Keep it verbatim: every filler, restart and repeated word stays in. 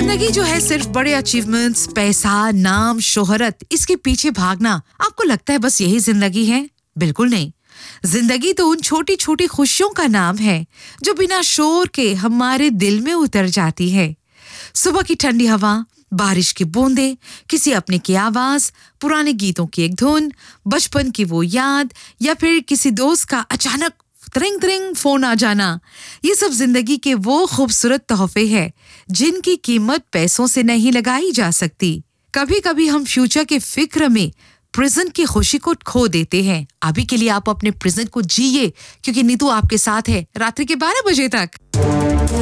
जिंदगी जो है सिर्फ बड़े अचीवमेंट्स, पैसा, नाम, शोहरत, इसके पीछे भागना। आपको लगता है बस यही जिंदगी है? बिल्कुल नहीं। जिंदगी तो उन छोटी छोटी खुशियों का नाम है जो बिना शोर के हमारे दिल में उतर जाती है। सुबह की ठंडी हवा, बारिश की बूंदें, किसी अपने की आवाज, पुराने गीतों की एक धुन, बचपन की वो याद, या फिर किसी दोस्त का अचानक त्रिंग त्रिंग फोन आ जाना। ये सब जिंदगी के वो खूबसूरत तोहफे हैं जिनकी कीमत पैसों से नहीं लगाई जा सकती। कभी कभी हम फ्यूचर के फिक्र में प्रेजेंट की खुशी को खो देते हैं। अभी के लिए आप अपने प्रेजेंट को जिए, क्योंकि नीतू आपके साथ है रात्रि के बारह बजे तक।